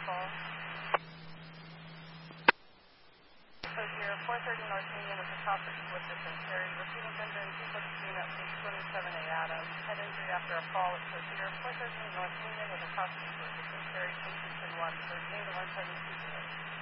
call. So here, 430 North Union with the top of with this Terry, receiving Bender and people between at page 27A Adams. Head injury after a fall at Sophia, 430 North Union with the top of with this Terry, 261, 13 to 172.